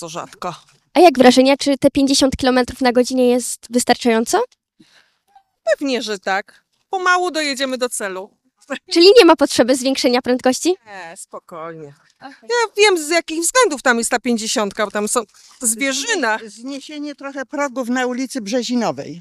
bardzo rzadko. A jak wrażenia, czy te 50 km na godzinę jest wystarczająco? Pewnie, że tak. Pomału dojedziemy do celu. Czyli nie ma potrzeby zwiększenia prędkości? Nie, spokojnie. Ja wiem, z jakich względów tam jest ta 50, bo tam są zwierzyna. Zniesienie trochę progów na ulicy Brzezinowej.